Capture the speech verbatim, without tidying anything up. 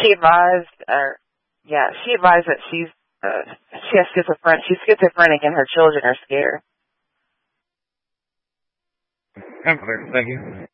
she advised, or yeah, she advised that she's uh, she has schizophrenic. She's schizophrenic, and her children are scared. Thank you.